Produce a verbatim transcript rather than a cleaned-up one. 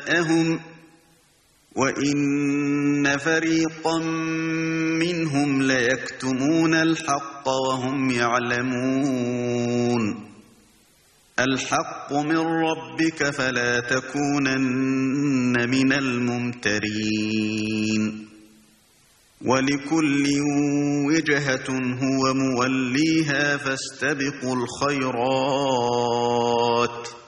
شأنهم وإن فريقا منهم ليكتمون الحق وهم يعلمون الحق من ربك فلا تكونن من الممترين ولكل وجهة هو موليها فاستبقوا الخيرات